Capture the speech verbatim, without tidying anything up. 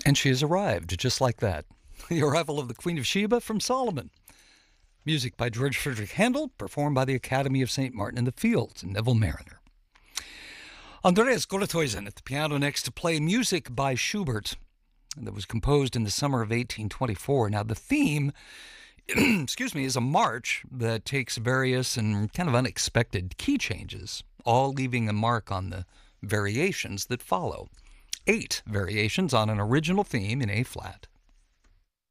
And she has arrived, just like that. The arrival of the Queen of Sheba from Solomon. Music by George Frederick Handel, performed by the Academy of Saint Martin in the Fields, Neville Mariner. Andreas Golethuysen at the piano next to play music by Schubert that was composed in the summer of eighteen twenty-four. Now, the theme, excuse me, is a march that takes various and kind of unexpected key changes, all leaving a mark on the variations that follow. Eight variations on an original theme in A-flat.